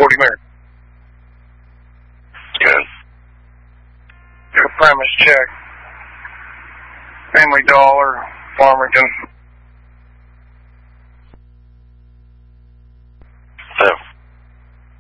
40 minutes. Good. Your premise check. Family Dollar, Farmington.